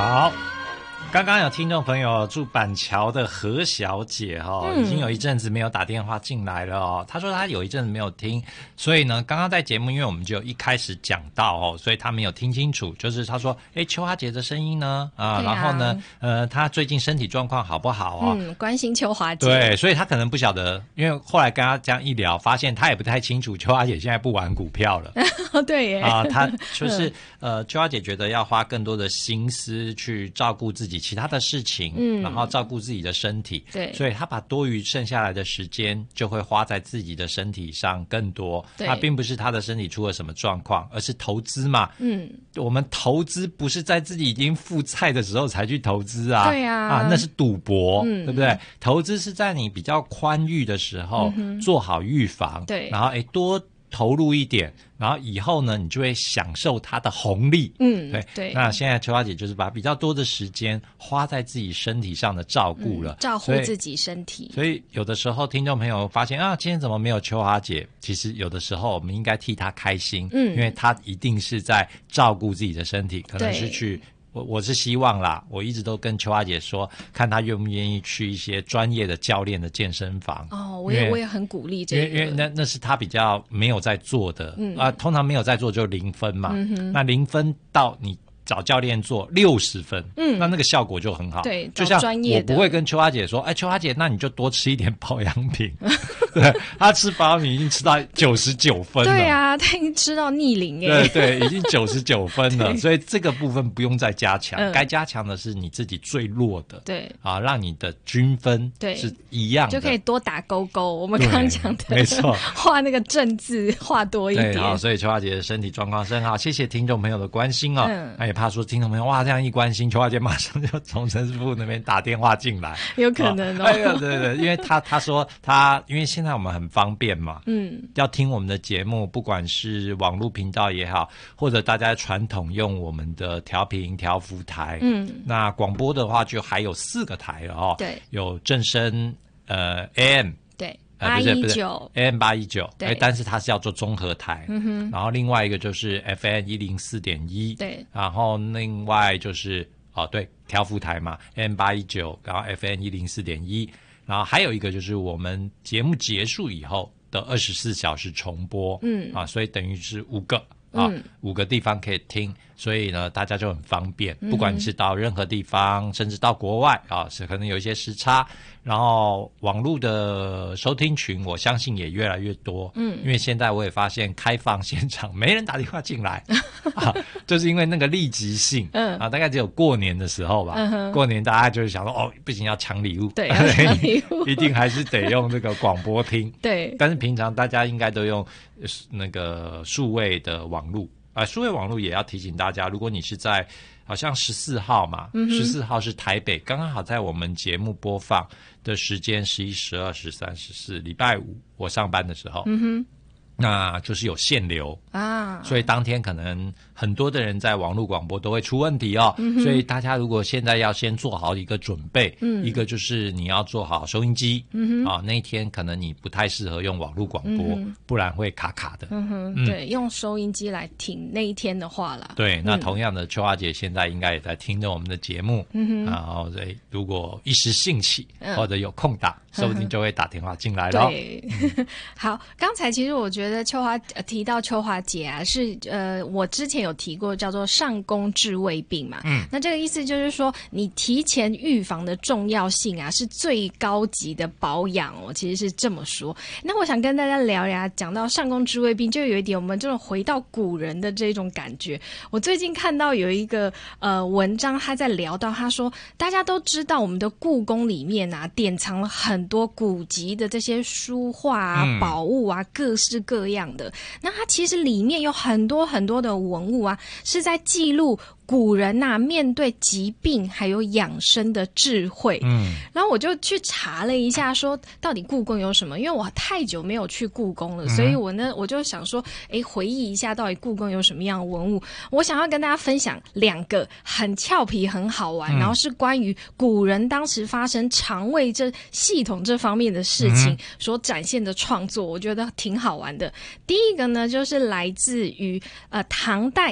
好，刚刚有听众朋友住板桥的何小姐已经有一阵子没有打电话进来了她说她有一阵子没有听，所以呢刚刚在节目因为我们就一开始讲到所以她没有听清楚，就是她说秋华姐的声音呢然后呢她最近身体状况好不好关心秋华姐。 对，所以她可能不晓得，因为后来跟她这样一聊，发现她也不太清楚秋华姐现在不玩股票了对耶她就是秋华姐觉得要花更多的心思去照顾自己其他的事情然后照顾自己的身体， 对， 所以她把多余剩下来的时间就会花在自己的身体上更多。她并不是她的身体出了什么状况，而是投资嘛。我们投资不是在自己已经负债的时候才去投资啊， 对啊那是赌博，对不对？投资是在你比较宽裕的时候做好预防， 对， 然后多投入一点，然后以后呢你就会享受它的红利。对。那现在秋华姐就是把比较多的时间花在自己身体上的照顾了， 照顾自己身体。 所以有的时候听众朋友发现今天怎么没有秋华姐，其实有的时候我们应该替她开心，因为她一定是在照顾自己的身体，可能是去我是希望啦，我一直都跟秋华姐说，看她愿不愿意去一些专业的教练的健身房。 我也很鼓励这个， 因为那是她比较没有在做的，通常没有在做就0分嘛，那0分到你找教练做60分，那个效果就很好。 对， 就像专业的我不会跟秋华姐说，秋华姐，那你就多吃一点保养品。对，她吃保养品已经吃到99分了。 对啊，她已经吃到逆龄对，已经99分了。所以这个部分不用再加强，该加强的是你自己最弱的。 对让你的均分是一样的， 就可以多打勾勾。我们刚刚讲的， 没错， 画那个正字画多一点。 对，所以秋华姐的身体状况是很好，谢谢听众朋友的关心也怕说听众朋友这样一关心，秋华姐马上就从陈师傅那边打电话进来， 有可能对，因为他说因为现在我们很方便嘛，要听我们的节目，不管是网络频道也好，或者大家传统用我们的调频调幅台，那广播的话就还有4个台了对， 有正声AM。 对 819 AM 819，但是它是要做综合台，然后另外一个就是 FM 104.1， 对， 然后另外就是对，调幅台嘛 AM 819，然后 FM 104.1，然后还有一个就是我们节目结束以后的24小时重播，所以等于是5个5个地方可以听，所以呢大家就很方便，不管你是到任何地方，甚至到国外是可能有一些时差，然后网络的收听群我相信也越来越多，因为现在我也发现开放现场没人打电话进来就是因为那个立即性大概只有过年的时候吧，过年大家就是想说不行要抢礼物， 对，要抢礼物一定还是得用这个广播听对， 但是平常大家应该都用那个数位的网络数位网络也要提醒大家，如果你是在好像14号嘛，14号是台北，刚刚好在我们节目播放的时间11、12、13、14，礼拜5我上班的时候，那就是有限流所以当天可能很多的人在网络广播都会出问题所以大家如果现在要先做好一个准备，一个就是你要做好收音机那一天可能你不太适合用网络广播，不然会卡卡的对，用收音机来听那一天的话啦。 对，那同样的秋华姐现在应该也在听着我们的节目然后如果一时兴起或者有空档说不定就会打电话进来了对好，刚才其实我觉得提到秋华姐是我之前有提过叫做上工治未病嘛，那这个意思就是说你提前预防的重要性是最高级的保养其实是这么说。那我想跟大家聊聊，讲到上工治未病，就有一点我们这种回到古人的这种感觉。我最近看到有一个文章，他在聊到他说，大家都知道我们的故宫里面典藏了很多古籍的这些书画宝物各式各样的，那它其实里面有很多很多的文物是在记录古人面对疾病还有养生的智慧。然后我就去查了一下说到底故宫有什么，因为我太久没有去故宫了，所以我就想说回忆一下到底故宫有什么样的文物。我想要跟大家分享2个很俏皮很好玩然后是关于古人当时发生肠胃这系统这方面的事情所展现的创作，我觉得挺好玩的。第一个呢就是来自于唐代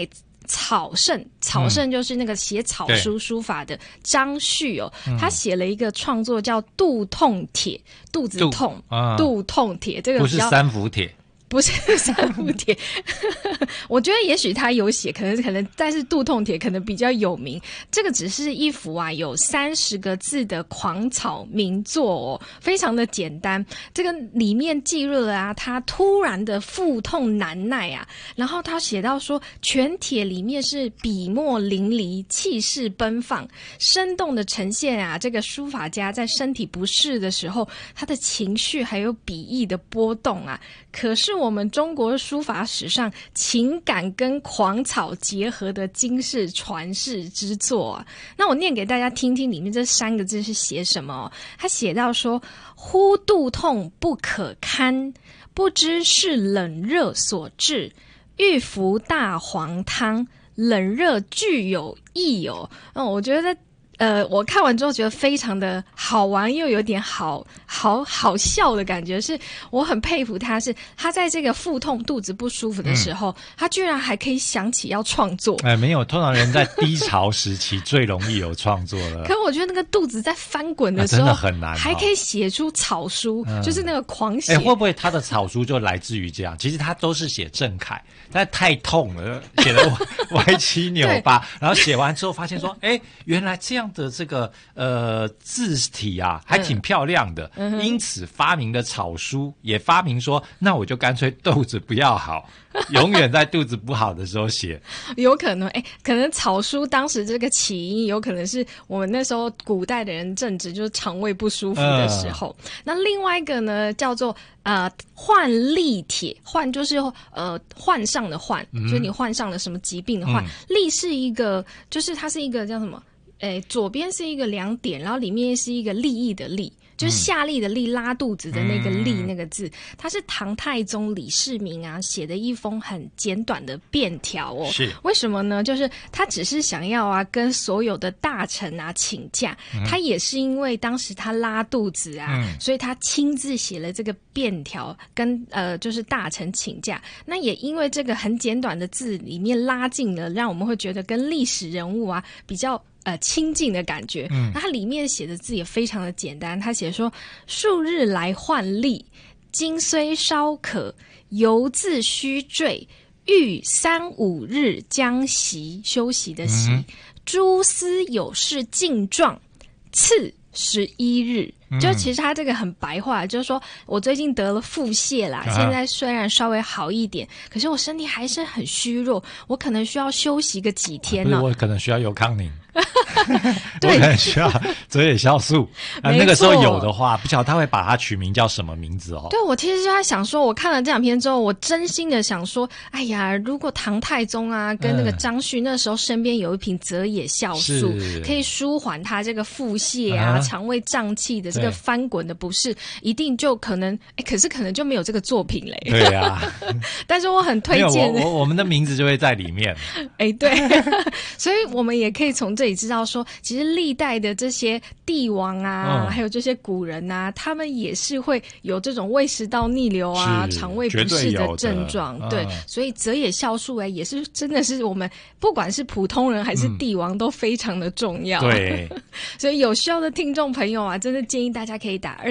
草圣就是那个写草书书法的张旭哦，他写了一个创作叫肚痛帖，肚子痛，肚痛帖，这个不是三伏帖。 不是三伏帖，我觉得也许他有写，可能，但是肚痛帖可能比较有名。这个只是一幅啊，有30个字的狂草名作哦，非常的简单。这个里面记录了啊，他突然的腹痛难耐啊，然后他写到说，全帖里面是笔墨淋漓，气势奔放，生动的呈现啊，这个书法家在身体不适的时候，他的情绪还有笔意的波动啊。可是我们中国书法史上情感跟狂草结合的惊世传世之作啊，那我念给大家听听里面这3个字是写什么哦。他写到说，忽肚痛不可堪，不知是冷热所致，欲服大黄汤，冷热俱有异哦。我觉得我看完之后觉得非常的好玩，又有点好笑的感觉，是我很佩服他，是他在这个腹痛肚子不舒服的时候，他居然还可以想起要创作。 没有，通常人在低潮时期最容易有创作了。 可我觉得那个肚子在翻滚的时候， 真的很难还可以写出草书，就是那个狂写。 会不会他的草书就来自于这样？其实他都是写正楷，但太痛了，写的歪七扭八，然后写完之后发现说，原来这样的这个字体啊，还挺漂亮的，因此发明了草书，也发明说，那我就干脆肚子不要好，永远在肚子不好的时候写。 有可能，可能草书当时这个起因，有可能是我们那时候古代的人正值就是肠胃不舒服的时候。那另外一个呢，叫做患痢帖，患就是患上的患，就是你患上了什么疾病的患。痢是一个，就是它是一个叫什么？左边是一个2点，然后里面是一个利益的利，就是下利的利，拉肚子的那个利那个字，它是唐太宗李世民啊写的一封很简短的便条哦。 是为什么呢？就是他只是想要啊跟所有的大臣啊请假，他也是因为当时他拉肚子啊，所以他亲自写了这个便条跟就是大臣请假。那也因为这个很简短的字里面拉近了，让我们会觉得跟历史人物啊比较亲近的感觉。那它里面写的字也非常的简单，他写说，数日来患痢，今虽稍可，犹自须坠，欲3、5日将息，休息的息，蛛丝有事尽状，次11日。就其实他这个很白话，就是说我最近得了腹泻啦，现在虽然稍微好一点，可是我身体还是很虚弱，我可能需要休息个几天呢。 我可能需要尤康宁。 对， 我可能需要泽野酵素。那个时候有的话，不晓得他会把它取名叫什么名字哦。 对，我其实就在想说，我看了这2篇之后，我真心的想说，哎呀，如果唐太宗啊跟那个张旭那时候身边有一瓶泽野酵素，可以舒缓他这个腹泻啊、肠胃胀气的这个翻滚的不适，一定就可能，可是可能就没有这个作品嘞。 对啊， 但是我很推荐， 我们的名字就会在里面。 对，所以我们也可以从这里知道说，其实历代的这些帝王啊，还有这些古人啊，他们也是会有这种胃食道逆流啊、肠胃不适的症状。对，所以泽野酵素也是真的是我们不管是普通人还是帝王都非常的重要。 对， 所以有需要的听众朋友啊，真的建议大家可以打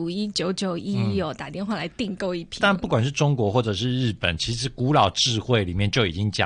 27519911打电话来订购一瓶。 但不管是中国或者是日本，其实古老智慧里面就已经讲